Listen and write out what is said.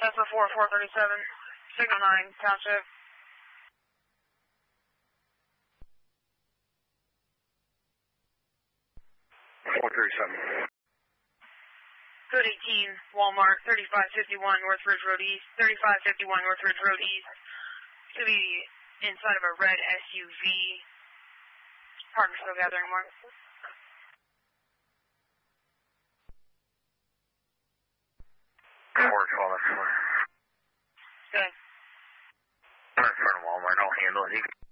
Tesla 437, Signal 9, Township. Code 18, Walmart, 3551 North Ridge Road East, 3551 North Ridge Road East. Should be inside of a red SUV. Partner still gathering more. Good. Good. I'm in front of Walmart, I'll handle it.